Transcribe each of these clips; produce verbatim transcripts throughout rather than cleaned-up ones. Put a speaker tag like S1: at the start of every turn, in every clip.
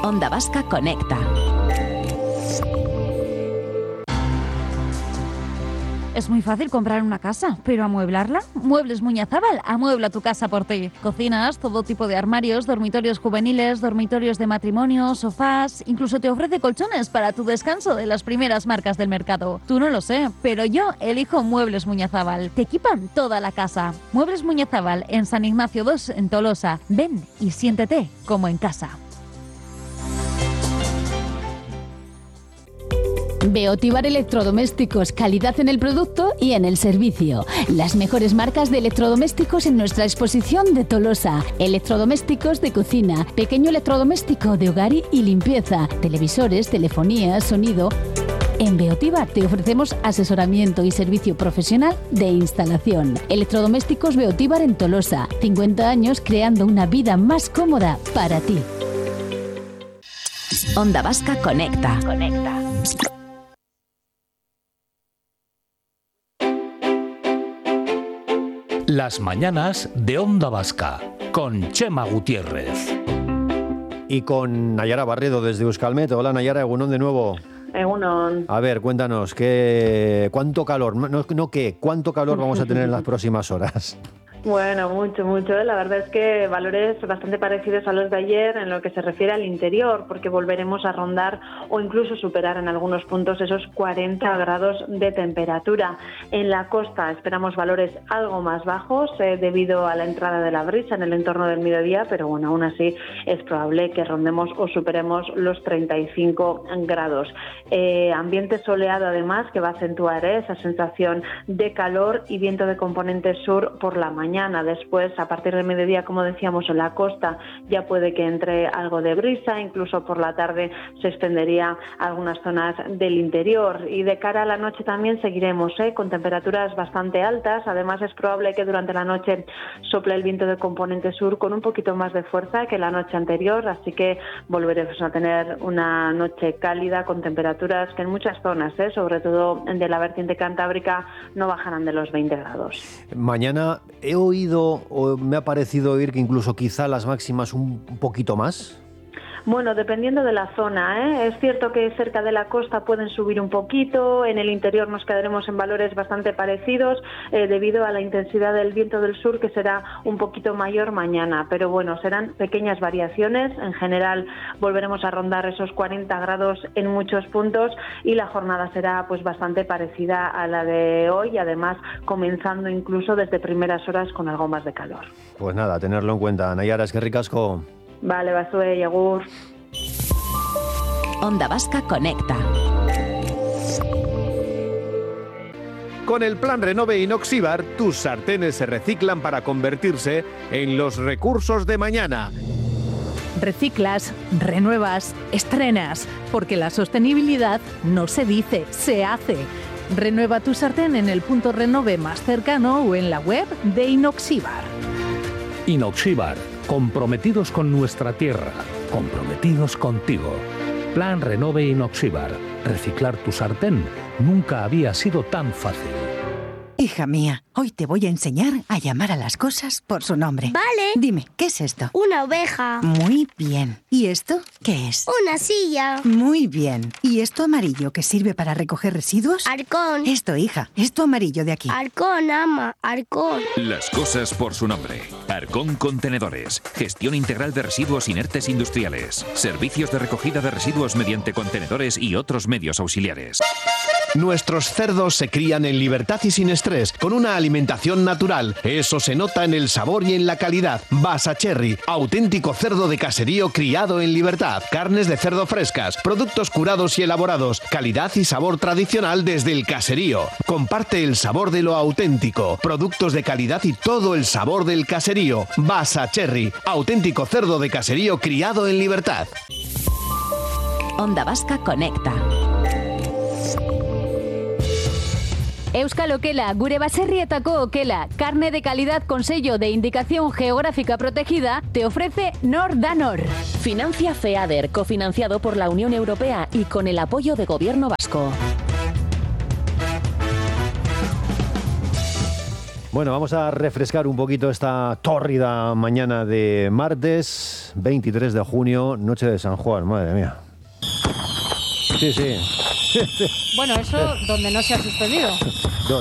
S1: Onda Vasca Conecta.
S2: Es muy fácil comprar una casa, pero ¿amueblarla? Muebles Muñazábal amuebla tu casa por ti. Cocinas, todo tipo de armarios, dormitorios juveniles, dormitorios de matrimonio, sofás, incluso te ofrece colchones para tu descanso de las primeras marcas del mercado. Tú no lo sé, pero yo elijo Muebles Muñazábal. Te equipan toda la casa. Muebles Muñazábal en San Ignacio dos en Tolosa. Ven y siéntete como en casa.
S3: Beotibar Electrodomésticos, calidad en el producto y en el servicio. Las mejores marcas de electrodomésticos en nuestra exposición de Tolosa. Electrodomésticos de cocina, pequeño electrodoméstico de hogar y limpieza, televisores, telefonía, sonido. En Beotibar te ofrecemos asesoramiento y servicio profesional de instalación. Electrodomésticos Beotibar en Tolosa. cincuenta años creando una vida más cómoda para ti.
S1: Onda Vasca Conecta.
S2: Conecta.
S4: Las mañanas de Onda Vasca, con Chema Gutiérrez.
S5: Y con Nayara Barredo desde Euskalmet. Hola Nayara, egunon de nuevo.
S6: Egunon.
S5: A ver, cuéntanos, ¿qué, ¿cuánto calor? No, no qué, ¿cuánto calor vamos a tener en las próximas horas?
S6: Bueno, mucho, mucho. La verdad es que valores bastante parecidos a los de ayer en lo que se refiere al interior, porque volveremos a rondar o incluso superar en algunos puntos esos cuarenta grados de temperatura. En la costa esperamos valores algo más bajos eh, debido a la entrada de la brisa en el entorno del mediodía, pero bueno, aún así es probable que rondemos o superemos los treinta y cinco grados. Eh, ambiente soleado además que va a acentuar eh, esa sensación de calor y viento de componente sur por la mañana. Mañana, después, a partir del mediodía, como decíamos, en la costa ya puede que entre algo de brisa, incluso por la tarde se extendería a algunas zonas del interior. Y de cara a la noche también seguiremos ¿eh? con temperaturas bastante altas. Además, es probable que durante la noche sople el viento de componente sur con un poquito más de fuerza que la noche anterior, así que volveremos a tener una noche cálida con temperaturas que en muchas zonas, ¿eh? sobre todo de la vertiente cantábrica, no bajarán de los veinte grados.
S5: Mañana he oído o me ha parecido oír que incluso quizá las máximas un poquito más.
S6: Bueno, dependiendo de la zona, ¿eh? Es cierto que cerca de la costa pueden subir un poquito, en el interior nos quedaremos en valores bastante parecidos eh, debido a la intensidad del viento del sur que será un poquito mayor mañana, pero bueno, serán pequeñas variaciones, en general volveremos a rondar esos cuarenta grados en muchos puntos y la jornada será pues bastante parecida a la de hoy, además comenzando incluso desde primeras horas con algo más de calor.
S5: Pues nada, tenerlo en cuenta. Nayara, es que ricasco.
S6: Vale, basue y agur.
S1: Onda Vasca Conecta.
S7: Con el plan Renove Inoxibar, tus sartenes se reciclan para convertirse en los recursos de mañana.
S8: Reciclas, renuevas, estrenas, porque la sostenibilidad no se dice, se hace. Renueva tu sartén en el punto Renove más cercano o en la web de Inoxibar.
S4: Inoxibar, comprometidos con nuestra tierra, comprometidos contigo. Plan Renove Inoxibar. Reciclar tu sartén nunca había sido tan fácil.
S9: Hija mía, hoy te voy a enseñar a llamar a las cosas por su nombre.
S10: Vale.
S9: Dime, ¿qué es esto?
S10: Una oveja.
S9: Muy bien. ¿Y esto qué es?
S10: Una silla.
S9: Muy bien. ¿Y esto amarillo que sirve para recoger residuos?
S10: Arcón.
S9: Esto, hija, esto amarillo de aquí.
S10: Arcón, ama, Arcón.
S11: Las cosas por su nombre. Arcón Contenedores. Gestión integral de residuos inertes industriales. Servicios de recogida de residuos mediante contenedores y otros medios auxiliares.
S7: Nuestros cerdos se crían en libertad y sin estrés, con una alimentación natural. Eso se nota en el sabor y en la calidad. Basa Cherry, auténtico cerdo de caserío criado en libertad. Carnes de cerdo frescas, productos curados y elaborados. Calidad y sabor tradicional desde el caserío. Comparte el sabor de lo auténtico. Productos de calidad y todo el sabor del caserío. Basa Cherry, auténtico cerdo de caserío criado en libertad.
S1: Onda Vasca Conecta.
S3: Euskal Okela, gure baserrietako okela, carne de calidad con sello de indicación geográfica protegida, te ofrece Nor Danor.
S1: Financia FEADER, cofinanciado por la Unión Europea y con el apoyo de Gobierno vasco.
S5: Bueno, vamos a refrescar un poquito esta tórrida mañana de martes, veintitrés de junio, noche de San Juan, madre mía. Sí, sí.
S12: Bueno, eso donde no se ha suspendido.
S5: Don...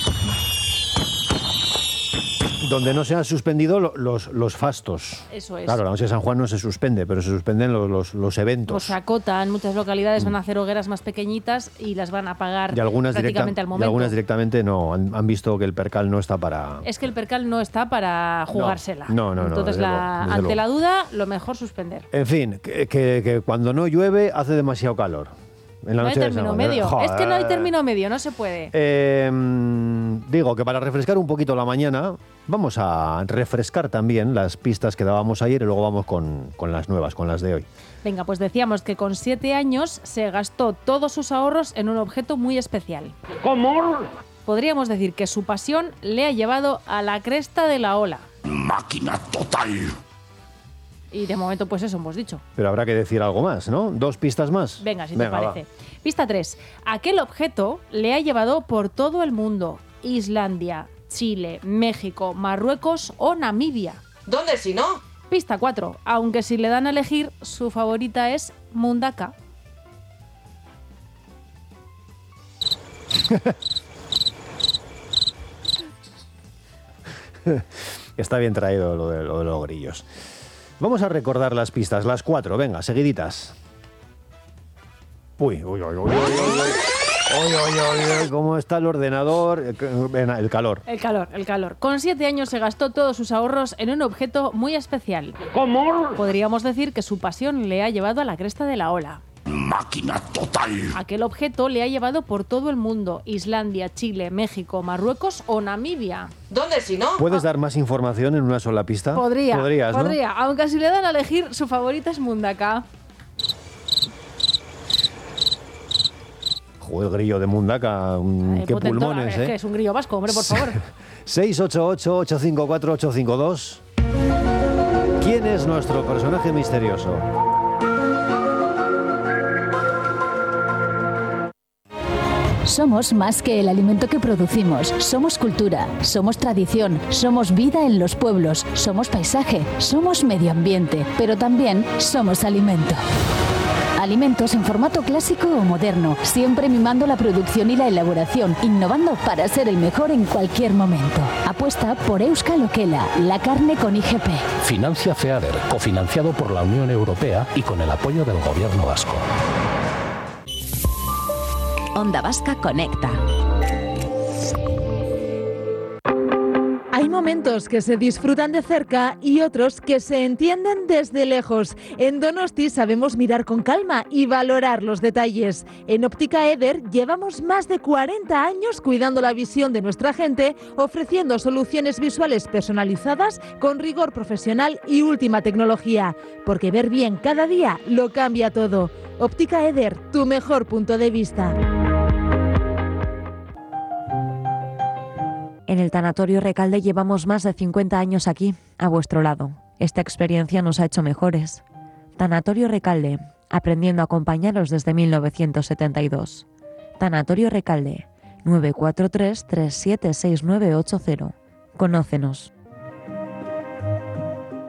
S5: Donde no se han suspendido los, los fastos.
S12: Eso es.
S5: Claro, la noche de San Juan no se suspende, pero se suspenden los, los, los eventos.
S12: O se acotan, muchas localidades mm. van a hacer hogueras más pequeñitas y las van a apagar
S5: y algunas
S12: prácticamente al momento.
S5: Y algunas directamente no, han, han visto que el percal no está para...
S12: Es que el percal no está para jugársela.
S5: No, no, no.
S12: Entonces,
S5: no,
S12: la,
S5: luego,
S12: ante
S5: luego.
S12: la duda, lo mejor suspender.
S5: En fin, que, que, que cuando no llueve hace demasiado calor. En la
S12: no
S5: noche
S12: hay
S5: de San
S12: término
S5: Juan.
S12: medio.
S5: Joder.
S12: Es que no hay término medio, no se puede.
S5: Eh, digo que para refrescar un poquito la mañana, vamos a refrescar también las pistas que dábamos ayer y luego vamos con, con las nuevas, con las de hoy.
S12: Venga, pues decíamos que con siete años se gastó todos sus ahorros en un objeto muy especial.
S13: ¿Cómo?
S12: Podríamos decir que su pasión le ha llevado a la cresta de la ola.
S13: Máquina total.
S12: Y de momento, pues eso hemos dicho.
S5: Pero habrá que decir algo más, ¿no? ¿Dos pistas más?
S12: Venga, si
S5: Venga,
S12: te parece. Va. Pista tres. Aquel objeto le ha llevado por todo el mundo. Islandia, Chile, México, Marruecos o Namibia.
S14: ¿Dónde si no?
S12: Pista cuatro. Aunque si le dan a elegir, su favorita es Mundaka.
S5: Está bien traído lo de, lo de los grillos. Vamos a recordar las pistas, las cuatro, venga, seguiditas. Uy, uy, uy, uy, uy, uy, uy, uy, uy, uy, cómo está el ordenador, el calor.
S12: El calor, el calor. Con siete años se gastó todos sus ahorros en un objeto muy especial.
S13: ¿Cómo?
S12: Podríamos decir que su pasión le ha llevado a la cresta de la ola.
S13: Máquina total.
S12: Aquel objeto le ha llevado por todo el mundo. Islandia, Chile, México, Marruecos o Namibia.
S14: ¿Dónde si no?
S5: ¿Puedes dar más información en una sola pista?
S12: Podría,
S5: Podrías, ¿no?
S12: podría. Aunque si le dan a elegir, su favorita es Mundaka.
S5: Joder, el grillo de Mundaka,
S12: eh,
S5: qué
S12: potentona,
S5: pulmones,
S12: es
S5: ¿eh?
S12: que es un grillo vasco, hombre, por favor.
S5: seis ocho ocho, ocho cinco cuatro, ocho cinco dos. ¿Quién es nuestro personaje misterioso?
S3: Somos más que el alimento que producimos. Somos cultura, somos tradición, somos vida en los pueblos, somos paisaje, somos medio ambiente, pero también somos alimento. Alimentos en formato clásico o moderno, siempre mimando la producción y la elaboración, innovando para ser el mejor en cualquier momento. Apuesta por Euskal Okela, la carne con I G P.
S4: Financia FEADER, cofinanciado por la Unión Europea y con el apoyo del Gobierno vasco.
S1: Onda Vasca Conecta.
S15: Hay momentos que se disfrutan de cerca y otros que se entienden desde lejos. En Donosti sabemos mirar con calma y valorar los detalles. En Óptica Eder llevamos más de cuarenta años cuidando la visión de nuestra gente, ofreciendo soluciones visuales personalizadas con rigor profesional y última tecnología. Porque ver bien cada día lo cambia todo. Óptica Eder, tu mejor punto de vista.
S16: En el Tanatorio Recalde llevamos más de cincuenta años aquí, a vuestro lado. Esta experiencia nos ha hecho mejores. Tanatorio Recalde, aprendiendo a acompañaros desde mil novecientos setenta y dos. Tanatorio Recalde, nueve cuatro tres, tres siete seis nueve ocho cero. Conócenos.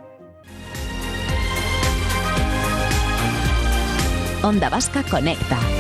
S1: Onda Vasca Conecta.